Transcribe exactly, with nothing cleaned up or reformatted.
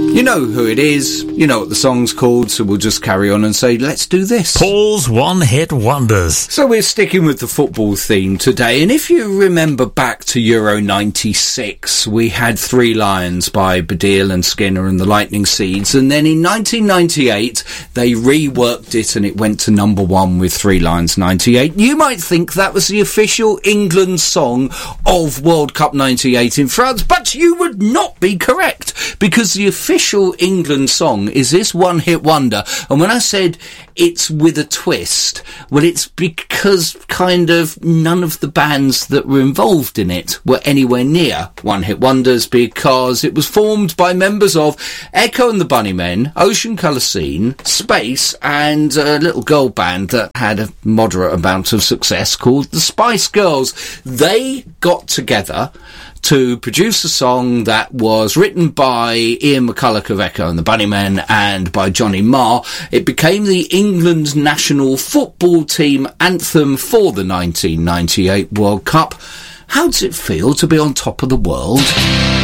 You know who it is, you know what the song's called, so we'll just carry on and say, let's do this. Paul's one-hit wonders. So we're sticking with the football theme today, and if you remember back to Euro ninety-six, we had Three Lions by Baddiel and Skinner and the Lightning Seeds, and then in nineteen ninety-eight, they reworked it and it went to number one with Three Lions ninety-eight. You might think that was the official England song of World Cup ninety-eight in France, but you would not be correct, because the official England song is this one-hit wonder. And when I said it's with a twist, well, it's because kind of none of the bands that were involved in it were anywhere near one-hit wonders, because it was formed by members of Echo and the Bunnymen, Ocean Colour Scene, Space, and a little girl band that had a moderate amount of success called the Spice Girls. They got together to produce a song that was written by Ian McCulloch of Echo and the Bunnymen and by Johnny Marr. It became the England national football team anthem for the nineteen ninety-eight World Cup. How does it feel to be on top of the world?